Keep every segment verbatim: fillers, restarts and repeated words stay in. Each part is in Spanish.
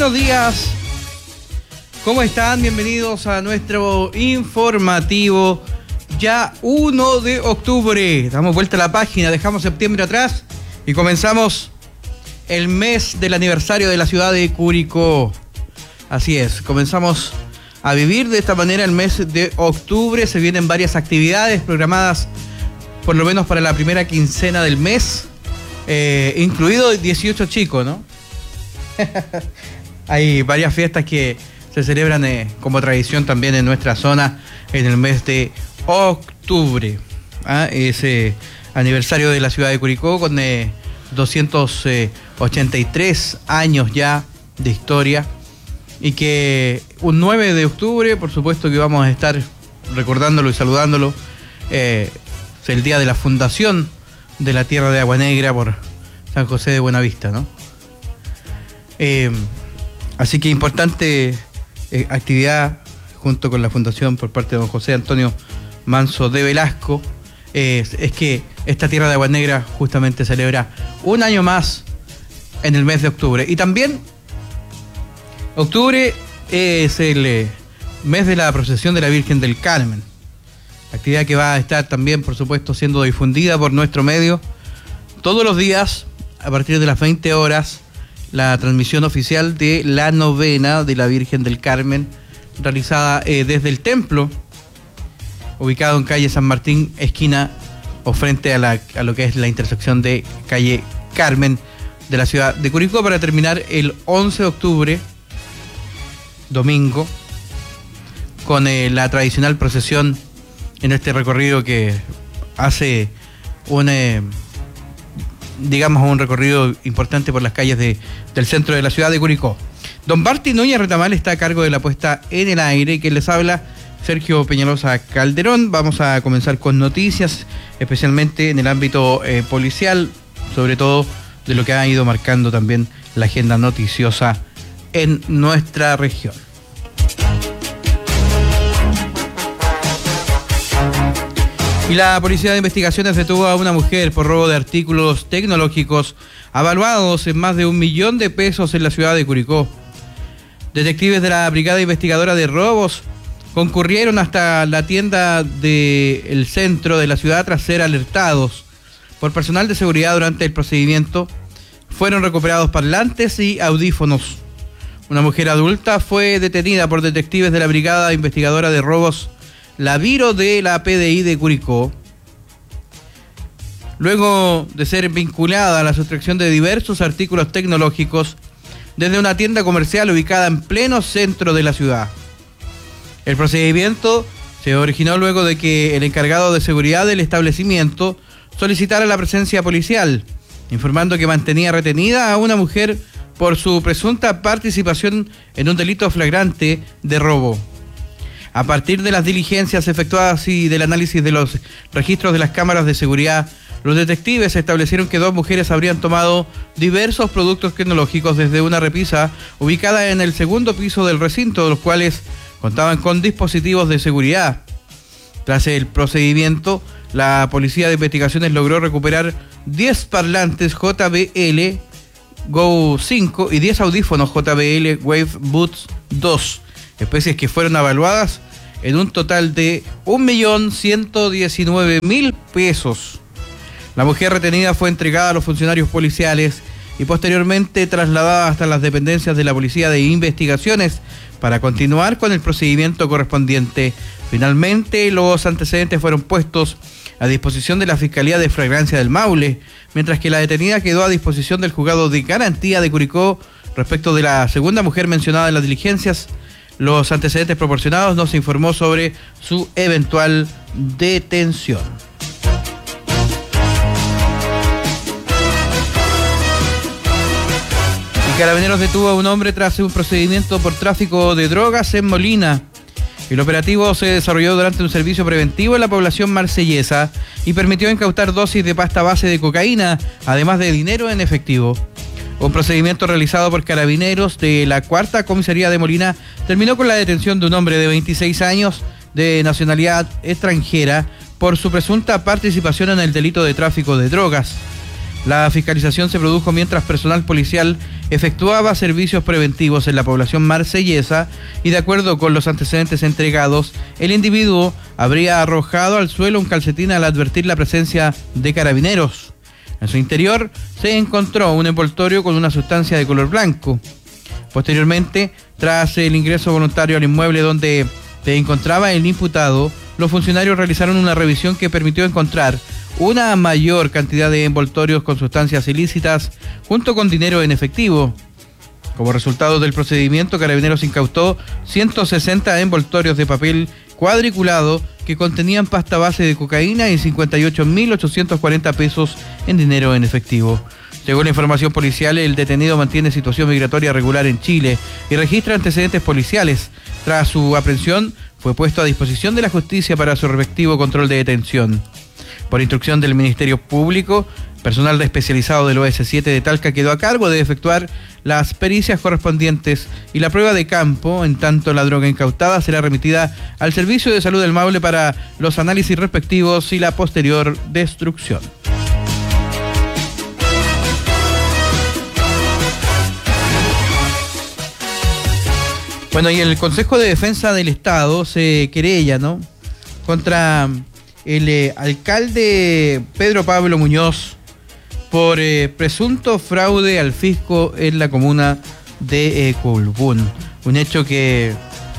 buenos días. ¿Cómo están? Bienvenidos a nuestro informativo. Ya uno de octubre. Damos vuelta a la página, dejamos septiembre atrás y comenzamos el mes del aniversario de la ciudad de Curicó. Así es, comenzamos a vivir de esta manera el mes de octubre. Se vienen varias actividades programadas, por lo menos para la primera quincena del mes, eh, incluido dieciocho chicos, ¿no? Hay varias fiestas que se celebran eh, como tradición también en nuestra zona en el mes de octubre. ¿Ah? Ese aniversario de la ciudad de Curicó con eh, doscientos ochenta y tres años ya de historia, y que un nueve de octubre, por supuesto que vamos a estar recordándolo y saludándolo. Eh, es el día de la fundación de la tierra de Agua Negra por San José de Buenavista, ¿no? Eh, así que importante eh, actividad junto con la fundación por parte de don José Antonio Manso de Velasco. Eh, es que esta tierra de Agua Negra justamente celebra un año más en el mes de octubre. Y también octubre es el eh, mes de la procesión de la Virgen del Carmen. Actividad que va a estar también, por supuesto, siendo difundida por nuestro medio todos los días a partir de las veinte horas. La transmisión oficial de la novena de la Virgen del Carmen, realizada eh, desde el templo, ubicado en calle San Martín, esquina o frente a, la, a lo que es la intersección de calle Carmen de la ciudad de Curicó, para terminar el once de octubre, domingo, con eh, la tradicional procesión en este recorrido que hace un... Eh, digamos, un recorrido importante por las calles de, del centro de la ciudad de Curicó. Don Barty Núñez Retamal está a cargo de la puesta en el aire, y quien les habla, Sergio Peñalosa Calderón. Vamos a comenzar con noticias, especialmente en el ámbito eh, policial, sobre todo de lo que ha ido marcando también la agenda noticiosa en nuestra región. Y la Policía de Investigaciones detuvo a una mujer por robo de artículos tecnológicos avaluados en más de un millón de pesos en la ciudad de Curicó. Detectives de la Brigada Investigadora de Robos concurrieron hasta la tienda del centro de la ciudad tras ser alertados por personal de seguridad durante el procedimiento. Fueron recuperados parlantes y audífonos. Una mujer adulta fue detenida por detectives de la Brigada Investigadora de Robos La Viro de la P D I de Curicó, luego de ser vinculada a la sustracción de diversos artículos tecnológicos desde una tienda comercial ubicada en pleno centro de la ciudad. El procedimiento se originó luego de que el encargado de seguridad del establecimiento solicitara la presencia policial, informando que mantenía retenida a una mujer por su presunta participación en un delito flagrante de robo. A partir de las diligencias efectuadas y del análisis de los registros de las cámaras de seguridad, los detectives establecieron que dos mujeres habrían tomado diversos productos tecnológicos desde una repisa ubicada en el segundo piso del recinto, los cuales contaban con dispositivos de seguridad. Tras el procedimiento, la Policía de Investigaciones logró recuperar diez parlantes J B L Go cinco y diez audífonos J B L Wave Buds dos. Especies que fueron evaluadas en un total de un millón ciento diecinueve mil pesos. La mujer retenida fue entregada a los funcionarios policiales y posteriormente trasladada hasta las dependencias de la Policía de Investigaciones para continuar con el procedimiento correspondiente. Finalmente, los antecedentes fueron puestos a disposición de la Fiscalía de Flagrancia del Maule, mientras que la detenida quedó a disposición del Juzgado de Garantía de Curicó. Respecto de la segunda mujer mencionada en las diligencias, los antecedentes proporcionados, no se informó sobre su eventual detención. Y Carabineros detuvo a un hombre tras un procedimiento por tráfico de drogas en Molina. El operativo se desarrolló durante un servicio preventivo en la población marsellesa y permitió incautar dosis de pasta base de cocaína, además de dinero en efectivo. Un procedimiento realizado por Carabineros de la Cuarta Comisaría de Molina terminó con la detención de un hombre de veintiséis años de nacionalidad extranjera por su presunta participación en el delito de tráfico de drogas. La fiscalización se produjo mientras personal policial efectuaba servicios preventivos en la población marsellesa y, de acuerdo con los antecedentes entregados, el individuo habría arrojado al suelo un calcetín al advertir la presencia de carabineros. En su interior se encontró un envoltorio con una sustancia de color blanco. Posteriormente, tras el ingreso voluntario al inmueble donde se encontraba el imputado, los funcionarios realizaron una revisión que permitió encontrar una mayor cantidad de envoltorios con sustancias ilícitas junto con dinero en efectivo. Como resultado del procedimiento, Carabineros incautó ciento sesenta envoltorios de papel cuadriculado que contenían pasta base de cocaína y cincuenta y ocho mil ochocientos cuarenta pesos en dinero en efectivo. Según la información policial, el detenido mantiene situación migratoria regular en Chile y registra antecedentes policiales. Tras su aprehensión, fue puesto a disposición de la justicia para su respectivo control de detención. Por instrucción del Ministerio Público, personal especializado del O S siete de Talca quedó a cargo de efectuar las pericias correspondientes y la prueba de campo. En tanto, la droga incautada será remitida al Servicio de Salud del Maule para los análisis respectivos y la posterior destrucción. Bueno, y el Consejo de Defensa del Estado se querella, ¿no?, contra el eh, alcalde Pedro Pablo Muñoz por eh, presunto fraude al fisco en la comuna de eh, Colbún. Un hecho que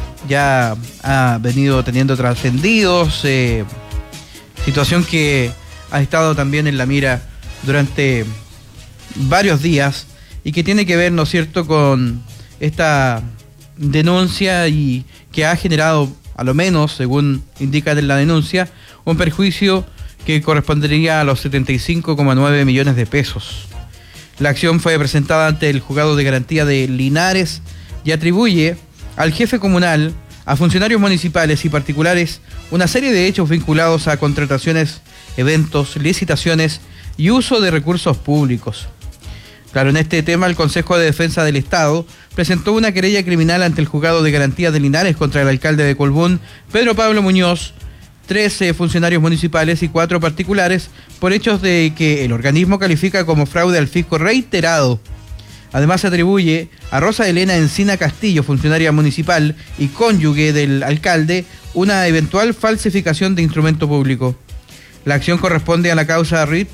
ya ha venido teniendo trascendidos, eh, situación que ha estado también en la mira durante varios días y que tiene que ver, ¿no es cierto?, con esta denuncia y que ha generado, a lo menos, según indica en la denuncia, un perjuicio que correspondería a los setenta y cinco coma nueve millones de pesos. La acción fue presentada ante el Juzgado de Garantía de Linares y atribuye al jefe comunal, a funcionarios municipales y particulares una serie de hechos vinculados a contrataciones, eventos, licitaciones y uso de recursos públicos. Claro, en este tema el Consejo de Defensa del Estado presentó una querella criminal ante el Juzgado de Garantía de Linares contra el alcalde de Colbún, Pedro Pablo Muñoz, trece funcionarios municipales y cuatro particulares, por hechos de que el organismo califica como fraude al fisco reiterado. Además, se atribuye a Rosa Elena Encina Castillo, funcionaria municipal y cónyuge del alcalde, una eventual falsificación de instrumento público. La acción corresponde a la causa R I T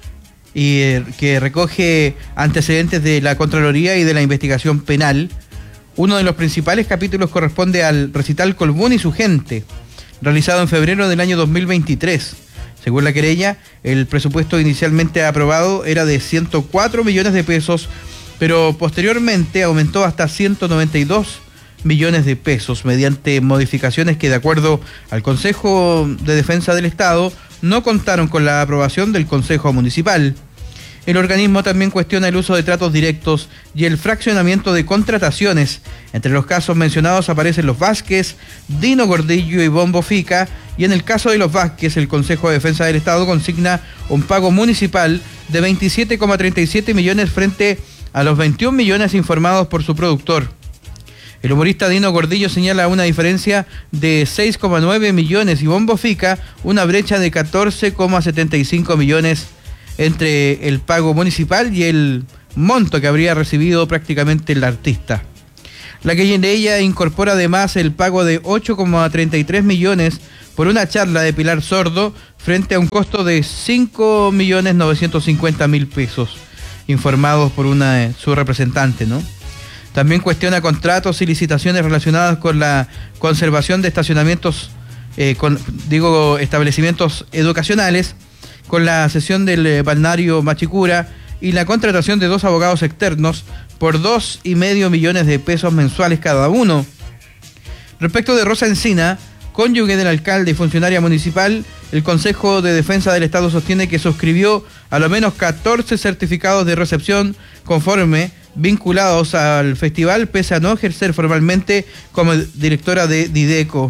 y eh, que recoge antecedentes de la Contraloría y de la investigación penal. Uno de los principales capítulos corresponde al recital Colbún y su gente, realizado en febrero del año dos mil veintitrés. Según la querella, el presupuesto inicialmente aprobado era de ciento cuatro millones de pesos, pero posteriormente aumentó hasta ciento noventa y dos millones de pesos mediante modificaciones que, de acuerdo al Consejo de Defensa del Estado, no contaron con la aprobación del Consejo Municipal. El organismo también cuestiona el uso de tratos directos y el fraccionamiento de contrataciones. Entre los casos mencionados aparecen los Vázquez, Dino Gordillo y Bombo Fica, y en el caso de los Vázquez, el Consejo de Defensa del Estado consigna un pago municipal de veintisiete coma treinta y siete millones frente a los veintiún millones informados por su productor. El humorista Dino Gordillo señala una diferencia de seis coma nueve millones y Bombo Fica una brecha de catorce coma setenta y cinco millones entre el pago municipal y el monto que habría recibido prácticamente el artista. La que de ella incorpora además el pago de ocho coma treinta y tres millones por una charla de Pilar Sordo frente a un costo de cinco millones novecientos cincuenta mil pesos, informados por una su representante, ¿no? También cuestiona contratos y licitaciones relacionadas con la conservación de estacionamientos, eh, con, digo, establecimientos educacionales, con la cesión del eh, balneario Machicura y la contratación de dos abogados externos por dos y medio millones de pesos mensuales cada uno. Respecto de Rosa Encina, cónyuge del alcalde y funcionaria municipal, el Consejo de Defensa del Estado sostiene que suscribió a lo menos catorce certificados de recepción conforme vinculados al festival, pese a no ejercer formalmente como directora de Dideco.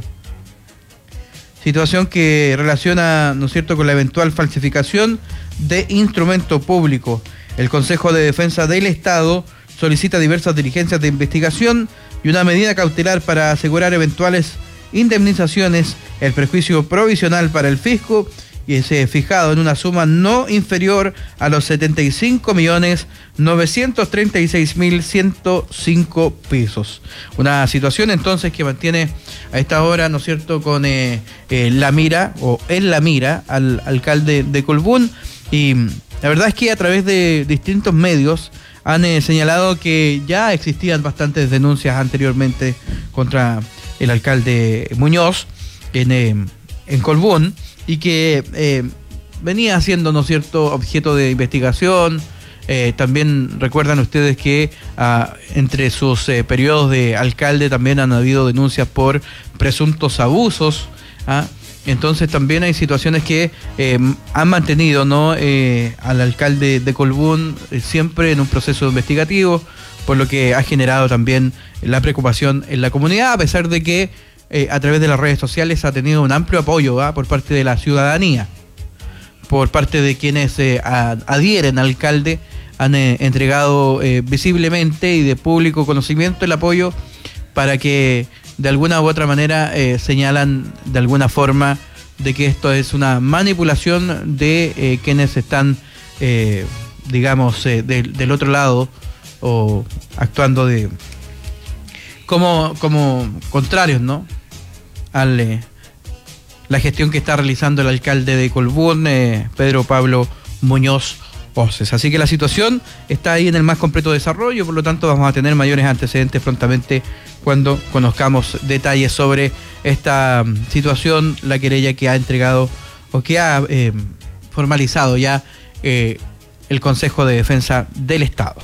Situación que relaciona, ¿no es cierto?, con la eventual falsificación de instrumento público. El Consejo de Defensa del Estado solicita diversas diligencias de investigación y una medida cautelar para asegurar eventuales indemnizaciones, el perjuicio provisional para el fisco y es eh, fijado en una suma no inferior a los setenta y cinco millones novecientos treinta y seis mil ciento cinco pesos. Una situación entonces que mantiene a esta hora, ¿no es cierto?, con eh, eh, la mira, o en la mira, al alcalde de Colbún. Y la verdad es que a través de distintos medios han eh, señalado que ya existían bastantes denuncias anteriormente contra el alcalde Muñoz en, eh, en Colbún, y que eh, venía siendo, ¿no es cierto?, objeto de investigación. Eh, también recuerdan ustedes que ah, entre sus eh, periodos de alcalde también han habido denuncias por presuntos abusos. ¿ah? Entonces también hay situaciones que eh, han mantenido, ¿no?, eh, al alcalde de Colbún eh, siempre en un proceso investigativo, por lo que ha generado también la preocupación en la comunidad, a pesar de que eh, a través de las redes sociales ha tenido un amplio apoyo ¿ah? por parte de la ciudadanía, por parte de quienes eh, a, adhieren al alcalde, han eh, entregado eh, visiblemente y de público conocimiento el apoyo para que de alguna u otra manera eh, señalan de alguna forma de que esto es una manipulación de eh, quienes están, eh, digamos, eh, de, del otro lado, o actuando de como, como contrarios, ¿no?, al eh, la gestión que está realizando el alcalde de Colbún, eh, Pedro Pablo Muñoz Oces. Así que la situación está ahí en el más completo desarrollo, por lo tanto vamos a tener mayores antecedentes prontamente cuando conozcamos detalles sobre esta um, situación, la querella que ha entregado o que ha eh, formalizado ya eh, el Consejo de Defensa del Estado.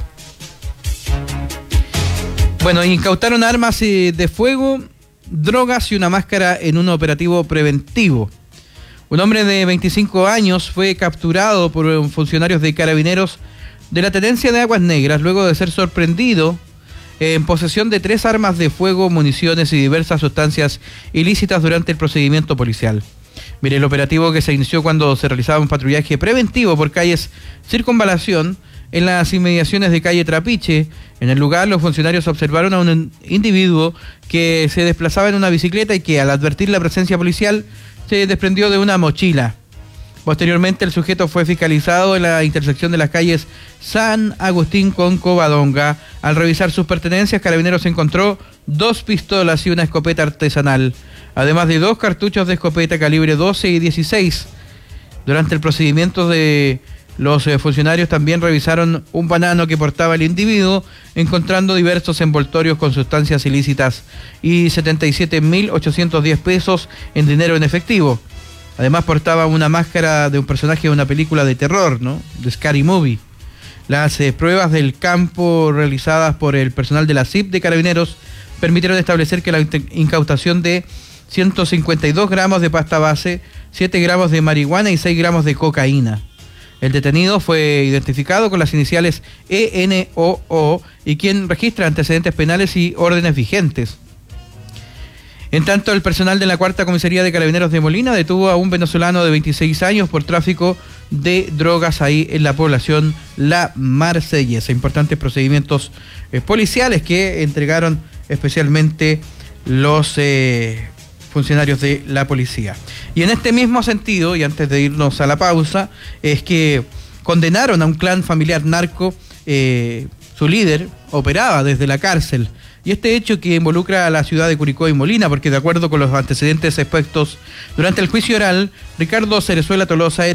Bueno, incautaron armas eh, de fuego, drogas y una máscara en un operativo preventivo. Un hombre de veinticinco años fue capturado por funcionarios de Carabineros de la Tenencia de Aguas Negras luego de ser sorprendido en posesión de tres armas de fuego, municiones y diversas sustancias ilícitas durante el procedimiento policial. Mire, el operativo, que se inició cuando se realizaba un patrullaje preventivo por calles Circunvalación en las inmediaciones de calle Trapiche. En el lugar, los funcionarios observaron a un individuo que se desplazaba en una bicicleta y que, al advertir la presencia policial, se desprendió de una mochila. Posteriormente, el sujeto fue fiscalizado en la intersección de las calles San Agustín con Covadonga. Al revisar sus pertenencias, Carabineros encontró dos pistolas y una escopeta artesanal, además de dos cartuchos de escopeta calibre doce y dieciséis. Durante el procedimiento de los eh, funcionarios también revisaron un banano que portaba el individuo, encontrando diversos envoltorios con sustancias ilícitas y setenta y siete mil ochocientos diez pesos en dinero en efectivo. Además portaba una máscara de un personaje de una película de terror, ¿no?, de Scary Movie. Las eh, pruebas del campo realizadas por el personal de la C I P de Carabineros permitieron establecer que la incautación de ciento cincuenta y dos gramos de pasta base, siete gramos de marihuana y seis gramos de cocaína. El detenido fue identificado con las iniciales E N O O y quien registra antecedentes penales y órdenes vigentes. En tanto, el personal de la Cuarta Comisaría de Carabineros de Molina detuvo a un venezolano de veintiséis años por tráfico de drogas ahí en la población La Marsellesa. Importantes procedimientos eh, policiales que entregaron especialmente los eh, funcionarios de la policía. Y en este mismo sentido, y antes de irnos a la pausa, es que condenaron a un clan familiar narco. Eh, su líder operaba desde la cárcel. Y este hecho que involucra a la ciudad de Curicó y Molina, porque de acuerdo con los antecedentes expuestos durante el juicio oral, Ricardo Cerezuela Tolosa era